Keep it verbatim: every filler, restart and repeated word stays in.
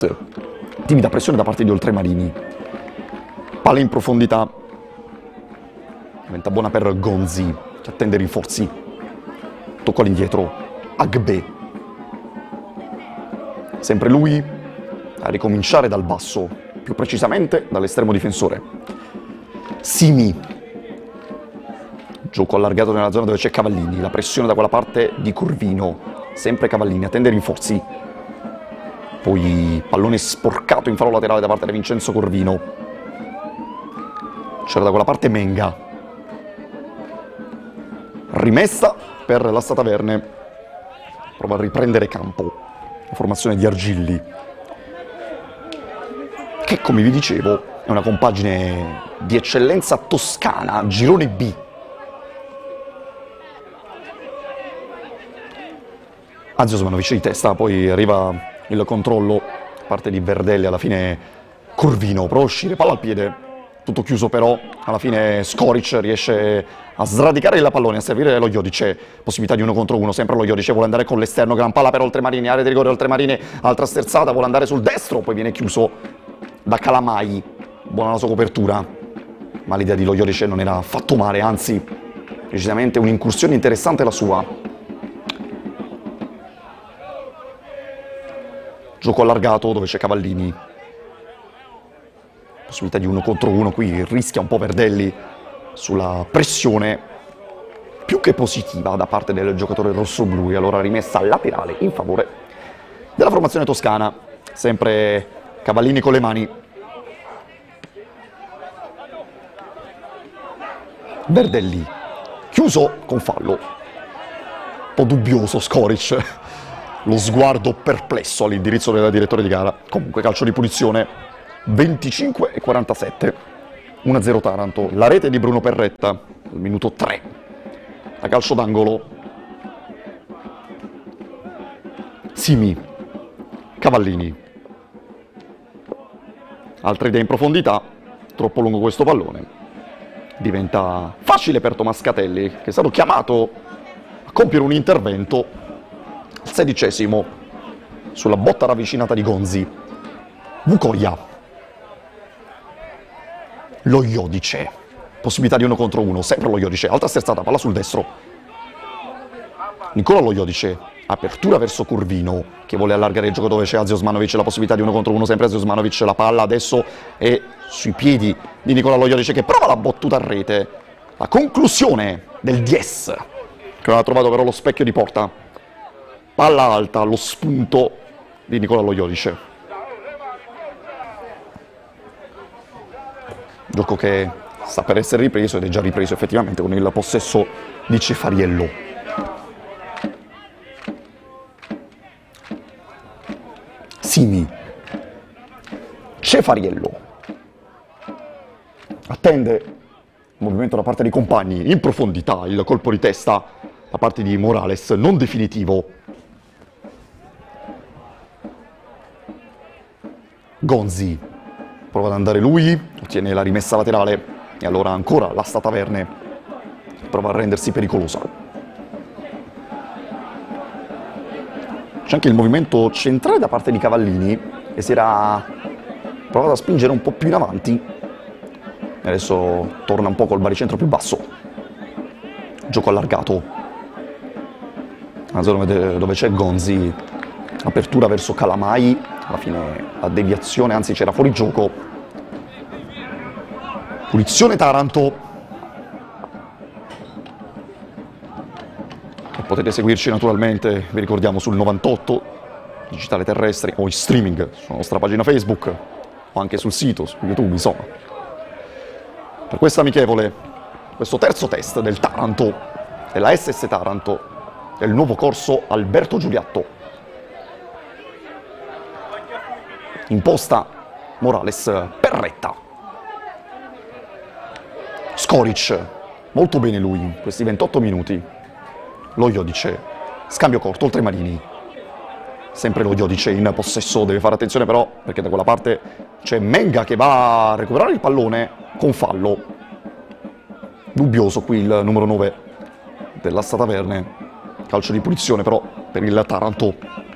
Timida pressione da parte di oltremarini. Palla in profondità. Diventa buona per Gonzi, che attende rinforzi. Tocco all'indietro. Agbe. Sempre lui a ricominciare dal basso, più precisamente dall'estremo difensore. Simi. Gioco allargato nella zona dove c'è Cavallini. La pressione da quella parte di Corvino. Sempre Cavallini, attende rinforzi. Poi pallone sporcato in fallo laterale da parte di Vincenzo Corvino. C'era da quella parte Menga. Rimessa per la Stata Verne. Prova a riprendere campo. La formazione di Argilli, che come vi dicevo è una compagine di eccellenza toscana, girone B. Azio Osmanovic di testa, poi arriva il controllo da parte di Verdelli, alla fine Corvino prova a uscire, palla al piede, tutto chiuso però, alla fine Skoric riesce a sradicare il pallone, a servire lo Jodice, possibilità di uno contro uno, sempre lo Jodice, vuole andare con l'esterno, gran palla per Oltremarini, area di rigore Oltremarini, altra sterzata, vuole andare sul destro, poi viene chiuso da Calamai, buona la sua copertura, ma l'idea di lo Jodice non era affatto male, anzi, decisamente un'incursione interessante la sua. Gioco allargato dove c'è Cavallini. Possibilità di uno contro uno, qui rischia un po' Verdelli sulla pressione più che positiva da parte del giocatore rossoblu, e allora rimessa laterale in favore della formazione toscana. Sempre Cavallini con le mani. Verdelli chiuso con fallo. Un po' dubbioso Skoric. Lo sguardo perplesso all'indirizzo del direttore di gara. Comunque calcio di punizione, venticinque e quarantasette, uno a zero Taranto. La rete di Bruno Perretta al minuto tre. La calcio d'angolo. Simi. Cavallini. Altra idea in profondità. Troppo lungo questo pallone. Diventa facile per Tomascatelli, che è stato chiamato a compiere un intervento al sedicesimo sulla botta ravvicinata di Gonzi. Vukoia. Lo Jodice. Possibilità di uno contro uno, sempre lo Jodice. Altra sterzata, palla sul destro. Nicola Lo Jodice. Apertura verso Corvino, che vuole allargare il gioco dove c'è Azio Osmanovic. La possibilità di uno contro uno, sempre Azio Osmanovic. La palla adesso è sui piedi di Nicola Lo Jodice, che prova la battuta a rete. La conclusione del diez, che non ha trovato però lo specchio di porta. Palla alta, lo spunto di Nicola Lo Jodice. Gioco che sta per essere ripreso ed è già ripreso effettivamente con il possesso di Cefariello. Simi. Cefariello. Attende il movimento da parte dei compagni, in profondità, il colpo di testa da parte di Morales, non definitivo. Gonzi prova ad andare lui, ottiene la rimessa laterale e allora ancora la Stata Verne prova a rendersi pericolosa. C'è anche il movimento centrale da parte di Cavallini, che si era provato a spingere un po' più in avanti e adesso torna un po' col baricentro più basso. Gioco allargato, una zona dove c'è Gonzi, apertura verso Calamai, alla fine la deviazione, anzi c'era fuori gioco. Punizione Taranto. E potete seguirci naturalmente, vi ricordiamo, sul novantotto, digitale terrestre, o in streaming sulla nostra pagina Facebook, o anche sul sito, su YouTube, insomma. Per questa amichevole, questo terzo test del Taranto, della S S Taranto, del nuovo corso Alberto Giuliatto. Imposta Morales, Perretta. Skoric, molto bene lui in questi ventotto minuti. Lo Jodice, scambio corto, Oltremarini. Sempre lo Jodice in possesso, deve fare attenzione però, perché da quella parte c'è Menga che va a recuperare il pallone con fallo. Dubbioso qui il numero nove della Stata Verne. Calcio di punizione però per il Taranto.